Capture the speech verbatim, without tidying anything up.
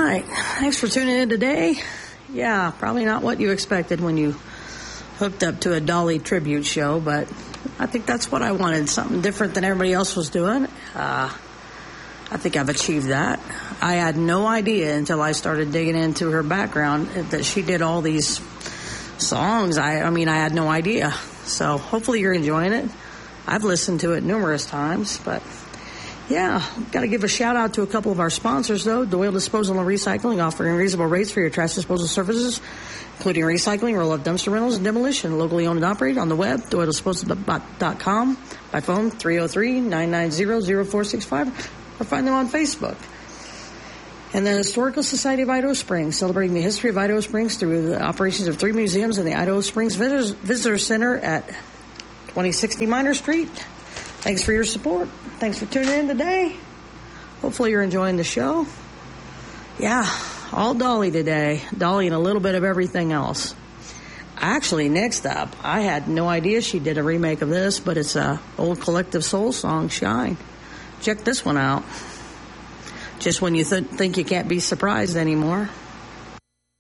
right. Thanks for tuning in today. Yeah, probably not what you expected when you hooked up to a Dolly tribute show, but I think that's what I wanted, something different than everybody else was doing. Uh, I think I've achieved that. I had no idea until I started digging into her background that she did all these songs. I, I mean, I had no idea. So hopefully you're enjoying it. I've listened to it numerous times, but yeah, got to give a shout out to a couple of our sponsors, though. Doyle Disposal and Recycling, offering reasonable rates for your trash disposal services, including recycling, roll-up dumpster rentals, and demolition. Locally owned and operated on the web, doyle disposal dot com, by phone three oh three, nine nine zero, zero four six five, or find them on Facebook. And the Historical Society of Idaho Springs, celebrating the history of Idaho Springs through the operations of three museums in the Idaho Springs Visitors, Visitor Center at twenty sixty Minor Street. Thanks for your support. Thanks for tuning in today. Hopefully you're enjoying the show. Yeah, all Dolly today. Dolly and a little bit of everything else. Actually, next up, I had no idea she did a remake of this, but it's a old Collective Soul song, Shine. Check this one out. Just when you th- think you can't be surprised anymore.